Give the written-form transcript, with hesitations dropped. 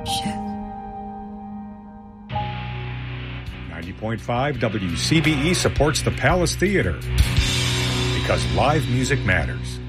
Shit. 90.5 WCBE supports the Palace Theater because live music matters.